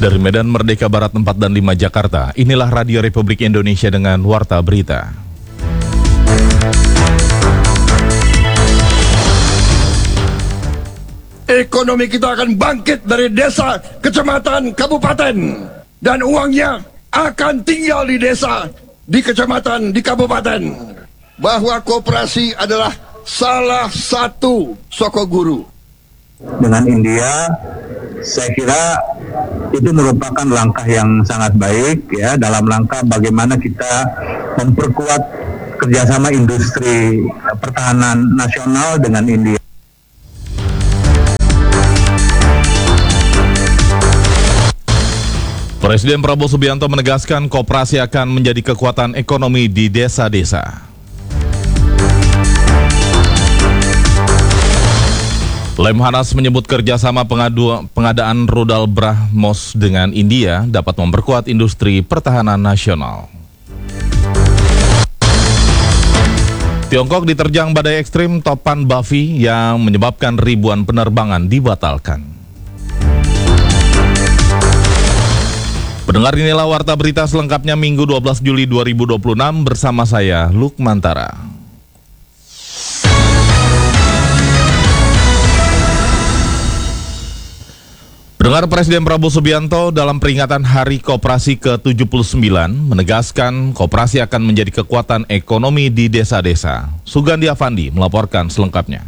Dari Medan Merdeka Barat 4 dan 5 Jakarta, inilah Radio Republik Indonesia dengan Warta Berita. Ekonomi kita akan bangkit dari desa, kecamatan, kabupaten. Dan uangnya akan tinggal di desa, di kecamatan, di kabupaten. Bahwa koperasi adalah salah satu soko guru. Dengan India, saya kira itu merupakan langkah yang sangat baik ya, dalam langkah bagaimana kita memperkuat kerjasama industri pertahanan nasional dengan India. Presiden Prabowo Subianto menegaskan koperasi akan menjadi kekuatan ekonomi di desa-desa. Lemhanas menyebut kerjasama pengadaan rudal BrahMos dengan India dapat memperkuat industri pertahanan nasional. Tiongkok diterjang badai ekstrim Topan Bavi yang menyebabkan ribuan penerbangan dibatalkan. Pendengar, inilah Warta Berita selengkapnya Minggu 12 Juli 2026 bersama saya, Lukmantara. Pendengar, Presiden Prabowo Subianto dalam peringatan Hari Koperasi ke-79 menegaskan koperasi akan menjadi kekuatan ekonomi di desa-desa. Sugandi Avandi melaporkan selengkapnya.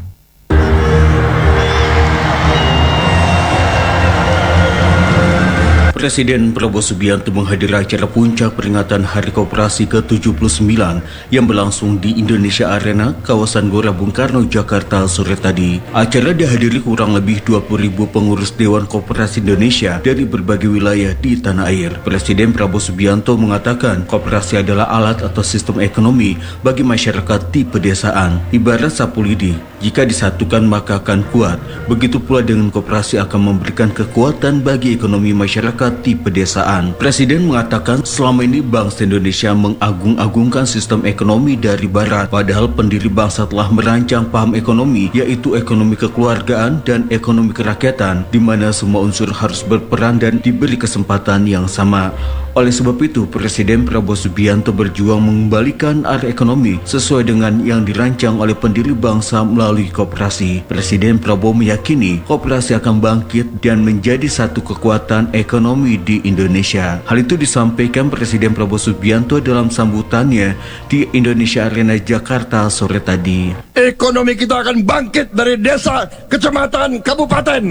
Presiden Prabowo Subianto menghadiri acara puncak peringatan Hari Koperasi ke-79 yang berlangsung di Indonesia Arena, kawasan Gelora Bung Karno, Jakarta sore tadi. Acara dihadiri kurang lebih 20.000 pengurus Dewan Koperasi Indonesia dari berbagai wilayah di tanah air. Presiden Prabowo Subianto mengatakan koperasi adalah alat atau sistem ekonomi bagi masyarakat di pedesaan. Ibarat sapu lidi, jika disatukan maka akan kuat. Begitu pula dengan koperasi akan memberikan kekuatan bagi ekonomi masyarakat di pedesaan. Presiden mengatakan selama ini bangsa Indonesia mengagung-agungkan sistem ekonomi dari Barat, padahal pendiri bangsa telah merancang paham ekonomi, yaitu ekonomi kekeluargaan dan ekonomi kerakyatan, di mana semua unsur harus berperan dan diberi kesempatan yang sama. Oleh sebab itu, Presiden Prabowo Subianto berjuang mengembalikan arah ekonomi sesuai dengan yang dirancang oleh pendiri bangsa melalui koperasi. Presiden Prabowo meyakini koperasi akan bangkit dan menjadi satu kekuatan ekonomi di Indonesia. Hal itu disampaikan Presiden Prabowo Subianto dalam sambutannya di Indonesia Arena, Jakarta sore tadi. Ekonomi kita akan bangkit dari desa, kecamatan, kabupaten.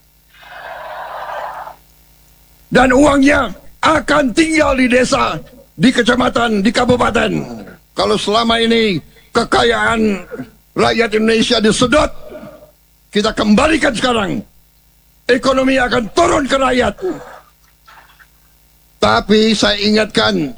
Dan uangnya akan tinggal di desa, di kecamatan, di kabupaten. Kalau selama ini kekayaan rakyat Indonesia disedot, kita kembalikan sekarang. Ekonomi akan turun ke rakyat. Tapi saya ingatkan,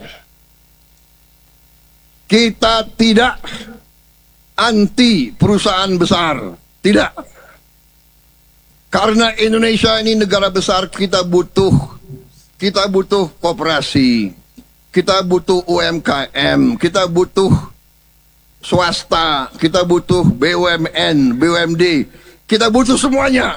kita tidak anti perusahaan besar. Tidak. Karena Indonesia ini negara besar, kita butuh koperasi, kita butuh UMKM, kita butuh swasta, kita butuh BUMN, BUMD, kita butuh semuanya.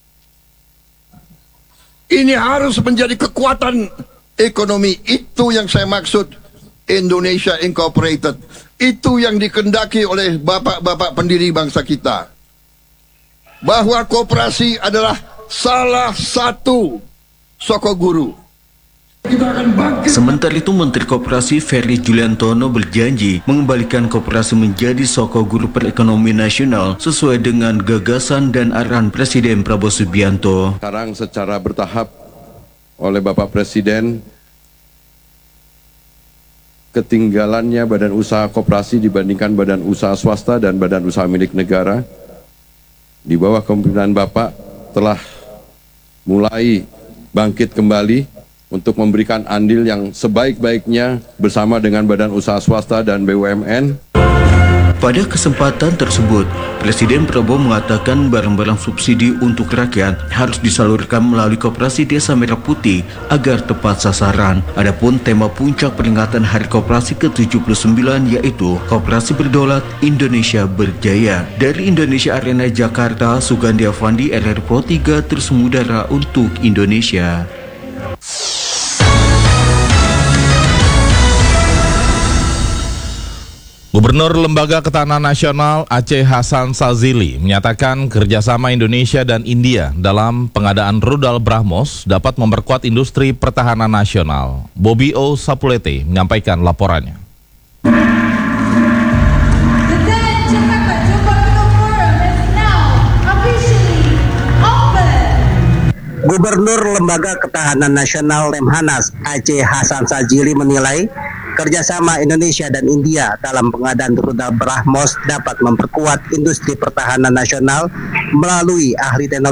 Ini harus menjadi kekuatan ekonomi. Itu yang saya maksud Indonesia Incorporated. Itu yang dikehendaki oleh bapak-bapak pendiri bangsa kita. Bahwa koperasi adalah salah satu soko guru. Sementara itu, Menteri Koperasi Ferry Juliantono berjanji mengembalikan koperasi menjadi soko guru perekonomian nasional sesuai dengan gagasan dan arahan Presiden Prabowo Subianto. Sekarang secara bertahap oleh Bapak Presiden, ketinggalannya badan usaha koperasi dibandingkan badan usaha swasta dan badan usaha milik negara di bawah kepemimpinan Bapak telah mulai bangkit kembali untuk memberikan andil yang sebaik-baiknya bersama dengan badan usaha swasta dan BUMN. Pada kesempatan tersebut, Presiden Prabowo mengatakan barang-barang subsidi untuk rakyat harus disalurkan melalui Koperasi Desa Merah Putih agar tepat sasaran. Adapun tema puncak peringatan Hari Koperasi ke-79 yaitu Koperasi Berdaulat, Indonesia Berjaya. Dari Indonesia Arena, Jakarta, Sugandi Avandi, RRI Pro 3 terus mengudara untuk Indonesia. Gubernur Lembaga Ketahanan Nasional Aceh Hasan Sazili menyatakan kerjasama Indonesia dan India dalam pengadaan rudal BrahMos dapat memperkuat industri pertahanan nasional. Bobby O. Sapulete menyampaikan laporannya. Gubernur Lembaga Ketahanan Nasional Lemhanas Aceh Hasan Sazili menilai kerjasama Indonesia dan India dalam pengadaan rudal BrahMos dapat memperkuat industri pertahanan nasional melalui ahli teknologi